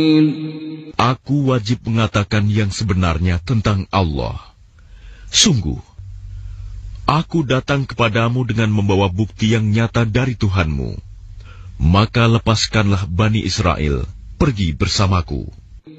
Aku wajib mengatakan yang sebenarnya tentang Allah. Sungguh, aku datang kepadamu dengan membawa bukti yang nyata dari Tuhanmu. Maka lepaskanlah Bani Israel, pergi bersamaku.